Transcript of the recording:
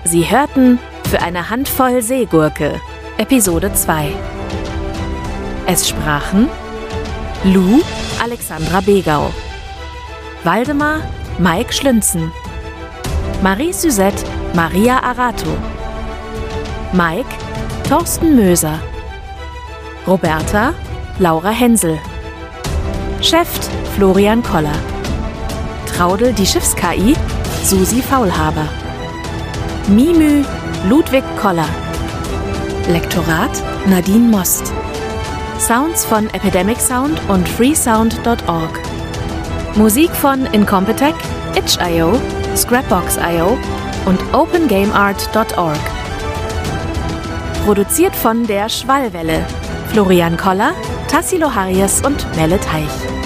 Sie hörten Für eine Handvoll Seegurke, Episode 2. Es sprachen Lou, Alexandra Begau, Waldemar, Mike Schlünzen, Marie-Suzette, Maria Arato, Mike, Thorsten Möser, Roberta, Laura Hensel, Cheft, Florian Koller, Traudel, die Schiffs-KI, Susi Faulhaber, Mimü, Ludwig Koller, Lektorat, Nadine Most, Sounds von Epidemic Sound und freesound.org, Musik von Incompetech, itch.io, Scrapbox.io und opengameart.org. Produziert von der Schwallwelle, Florian Koller, Tassilo Harries und Melle Teich.